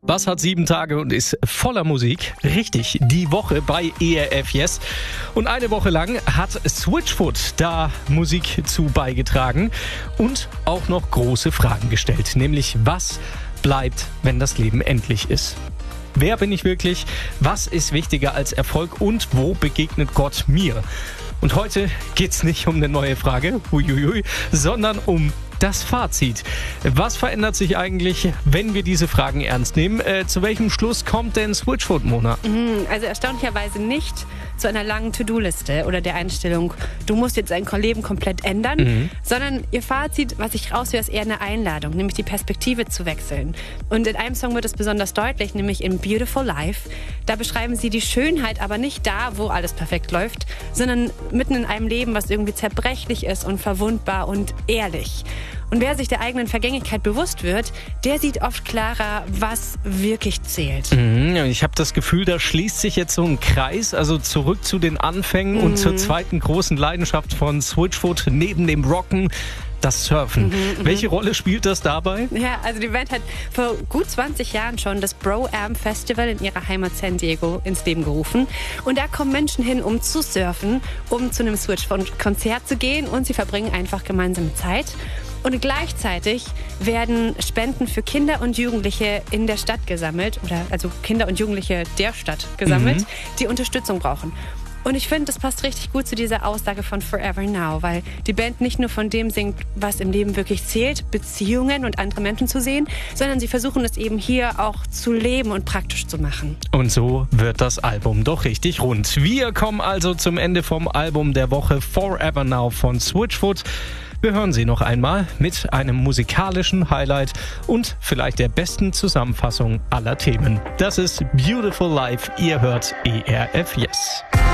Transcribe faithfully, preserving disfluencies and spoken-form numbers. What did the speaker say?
Was hat sieben Tage und ist voller Musik? Richtig, die Woche bei E R F Yes. Und eine Woche lang hat Switchfoot da Musik zu beigetragen und auch noch große Fragen gestellt. Nämlich, was bleibt, wenn das Leben endlich ist? Wer bin ich wirklich? Was ist wichtiger als Erfolg? Und wo begegnet Gott mir? Und heute geht's nicht um eine neue Frage, huiuiui, sondern um das Fazit. Was verändert sich eigentlich, wenn wir diese Fragen ernst nehmen? Äh, zu welchem Schluss kommt denn Switchfoot, Mona? Also erstaunlicherweise nicht zu einer langen To-Do-Liste oder der Einstellung, du musst jetzt dein Leben komplett ändern, mhm. sondern ihr Fazit, was ich raushöre, ist eher eine Einladung, nämlich die Perspektive zu wechseln. Und in einem Song wird es besonders deutlich, nämlich in Beautiful Life. Da beschreiben sie die Schönheit, aber nicht da, wo alles perfekt läuft, sondern mitten in einem Leben, was irgendwie zerbrechlich ist und verwundbar und ehrlich. Und wer sich der eigenen Vergänglichkeit bewusst wird, der sieht oft klarer, was wirklich zählt. Mhm, ich habe das Gefühl, da schließt sich jetzt so ein Kreis, also zurück zu den Anfängen mhm. und zur zweiten großen Leidenschaft von Switchfoot neben dem Rocken, das Surfen. Mhm, Welche Rolle spielt das dabei? Ja, also die Band hat vor gut zwanzig Jahren schon das Bro-Am Festival in ihrer Heimat San Diego ins Leben gerufen. Und da kommen Menschen hin, um zu surfen, um zu einem Switchfoot-Konzert zu gehen, und sie verbringen einfach gemeinsam Zeit. Und gleichzeitig werden Spenden für Kinder und Jugendliche in der Stadt gesammelt, oder also Kinder und Jugendliche der Stadt gesammelt, mhm. die Unterstützung brauchen. Und ich finde, das passt richtig gut zu dieser Aussage von Forever Now, weil die Band nicht nur von dem singt, was im Leben wirklich zählt, Beziehungen und andere Menschen zu sehen, sondern sie versuchen es eben hier auch zu leben und praktisch zu machen. Und so wird das Album doch richtig rund. Wir kommen also zum Ende vom Album der Woche Forever Now von Switchfoot. Wir hören sie noch einmal mit einem musikalischen Highlight und vielleicht der besten Zusammenfassung aller Themen. Das ist Beautiful Life. Ihr hört E R F Yes.